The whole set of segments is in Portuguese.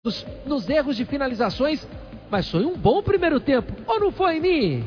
nos erros de finalizações, mas foi um bom primeiro tempo, ou não foi, Mi?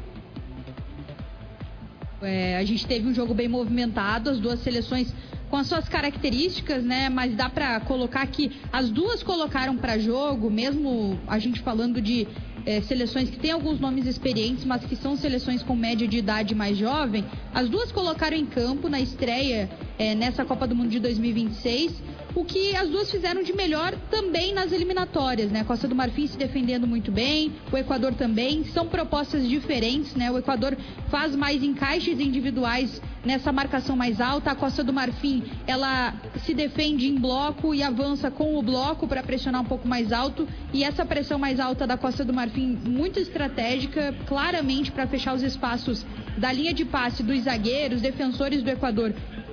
A gente teve um jogo bem movimentado, as duas seleções com as suas características, né? Mas dá pra colocar que as duas colocaram pra jogo, mesmo a gente falando de seleções que têm alguns nomes experientes, mas que são seleções com média de idade mais jovem. As duas colocaram em campo na estreia nessa Copa do Mundo de 2026, o que as duas fizeram de melhor também nas eliminatórias, né? A Costa do Marfim se defendendo muito bem, o Equador também. São propostas diferentes, né? O Equador faz mais encaixes individuais nessa marcação mais alta. A Costa do Marfim, ela se defende em bloco e avança com o bloco para pressionar um pouco mais alto. E essa pressão mais alta da Costa do Marfim, muito estratégica, claramente para fechar os espaços da linha de passe dos zagueiros, defensores do Equador,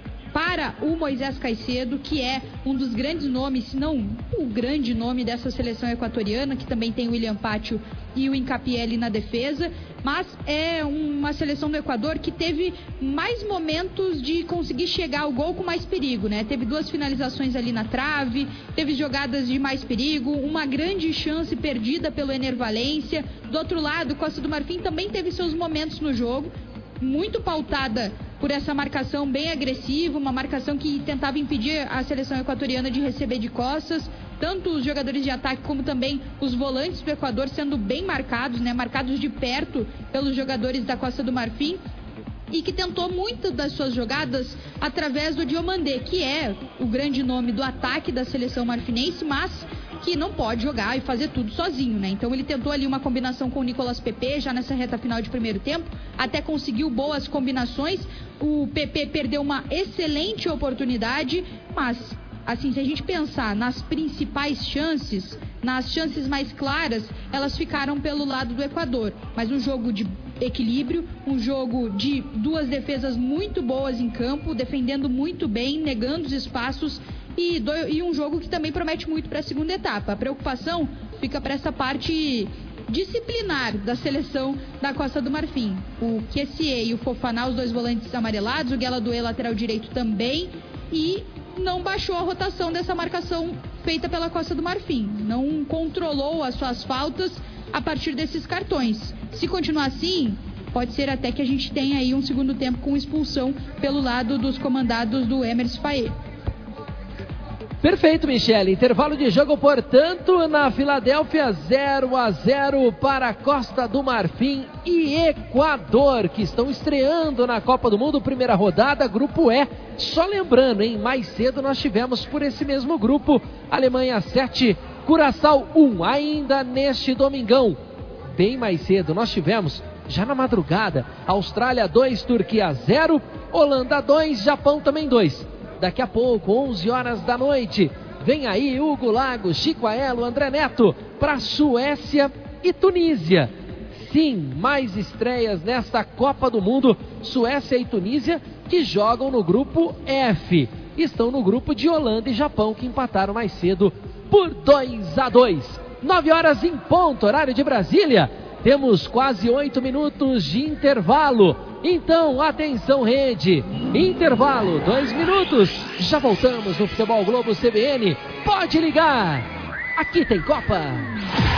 para o Moisés Caicedo, que é um dos grandes nomes, se não o grande nome dessa seleção equatoriana, que também tem o William Pátio e o Incapié na defesa, mas é uma seleção do Equador que teve mais momentos de conseguir chegar ao gol com mais perigo, né? Teve duas finalizações ali na trave, teve jogadas de mais perigo, uma grande chance perdida pelo Ener Valencia. Do outro lado, Costa do Marfim também teve seus momentos no jogo, muito pautada por essa marcação bem agressiva, uma marcação que tentava impedir a seleção equatoriana de receber de costas, tanto os jogadores de ataque como também os volantes do Equador sendo bem marcados, né, marcados de perto pelos jogadores da Costa do Marfim, e que tentou muitas das suas jogadas através do Diomandé, que é o grande nome do ataque da seleção marfinense, mas que não pode jogar e fazer tudo sozinho, né? Então ele tentou ali uma combinação com o Nicolas Pepe já nessa reta final de primeiro tempo, até conseguiu boas combinações. O Pepe perdeu uma excelente oportunidade, mas assim, se a gente pensar nas principais chances, nas chances mais claras, elas ficaram pelo lado do Equador. Mas um jogo de equilíbrio, um jogo de duas defesas muito boas em campo, defendendo muito bem, negando os espaços, e um jogo que também promete muito para a segunda etapa. A preocupação fica para essa parte disciplinar da seleção da Costa do Marfim. O Kessié e o Fofana, os dois volantes amarelados, o Gueladoué, lateral direito, também, e não baixou a rotação dessa marcação feita pela Costa do Marfim. Não controlou as suas faltas a partir desses cartões. Se continuar assim, pode ser até que a gente tenha aí um segundo tempo com expulsão pelo lado dos comandados do Emerson Faé. Perfeito, Michele. Intervalo de jogo, portanto, na Filadélfia, 0-0 para Costa do Marfim e Equador, que estão estreando na Copa do Mundo, primeira rodada, grupo E. Só lembrando, hein, mais cedo nós tivemos por esse mesmo grupo, Alemanha 7, Curaçao 1, ainda neste domingão. Bem mais cedo nós tivemos, já na madrugada, Austrália 2, Turquia 0, Holanda 2, Japão também 2. Daqui a pouco, 11 horas da noite, vem aí Hugo Lago, Chico Aelo, André Neto, para Suécia e Tunísia. Sim, mais estreias nesta Copa do Mundo. Suécia e Tunísia, que jogam no grupo F. Estão no grupo de Holanda e Japão, que empataram mais cedo por 2-2. 9 horas em ponto, horário de Brasília. Temos quase 8 minutos de intervalo. Então, atenção, rede. Intervalo, 2 minutos. Já voltamos no Futebol Globo CBN. Pode ligar. Aqui tem Copa.